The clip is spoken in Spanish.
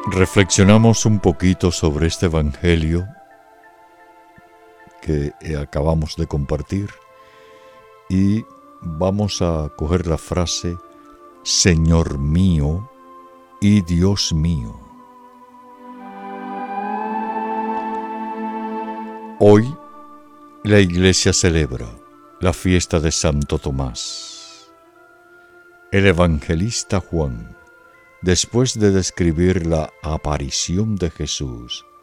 Reflexionamos un poquito sobre este evangelio que acabamos de compartir y vamos a coger la frase Señor mío y Dios mío. Hoy la Iglesia celebra la fiesta de Santo Tomás. El evangelista Juan, después de describir la aparición de Jesús